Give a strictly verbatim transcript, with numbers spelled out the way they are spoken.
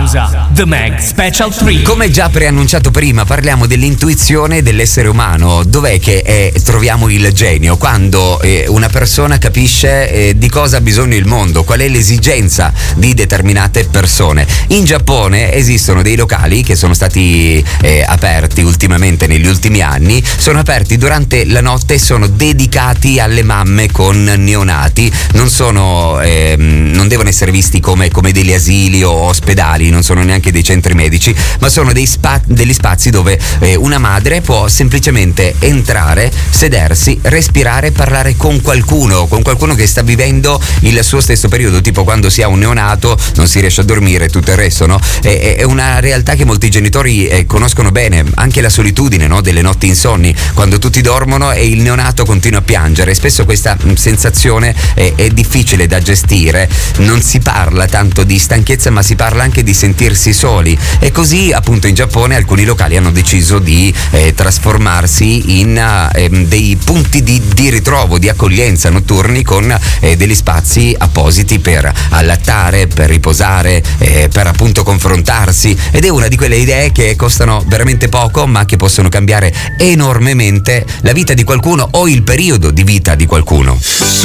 Pausa. The Mag Special tre. Come già preannunciato prima, parliamo dell'intuizione dell'essere umano. Dov'è che eh, troviamo il genio? Quando eh, una persona capisce eh, di cosa ha bisogno il mondo, qual è l'esigenza di determinate persone. In Giappone esistono dei locali che sono stati eh, aperti ultimamente, negli ultimi anni, sono aperti durante la notte e sono dedicati alle mamme con neonati. Non sono eh, non devono essere visti come, come degli asili o ospedali, non sono neanche dei centri medici, ma sono dei spa- degli spazi dove eh, una madre può semplicemente entrare, sedersi, respirare, parlare con qualcuno, con qualcuno che sta vivendo il suo stesso periodo, tipo quando si ha un neonato, non si riesce a dormire e tutto il resto, no? È, è una realtà che molti genitori eh, conoscono bene, anche la solitudine, no? Delle notti insonni, quando tutti dormono e il neonato continua a piangere. Spesso questa mh, sensazione è, è difficile da gestire, non si parla tanto di stanchezza, ma si parla anche di sentirsi soli, e così appunto in Giappone alcuni locali hanno deciso di eh, trasformarsi in eh, dei punti di, di ritrovo, di accoglienza notturni, con eh, degli spazi appositi per allattare, per riposare, eh, per appunto confrontarsi, ed è una di quelle idee che costano veramente poco ma che possono cambiare enormemente la vita di qualcuno o il periodo di vita di qualcuno.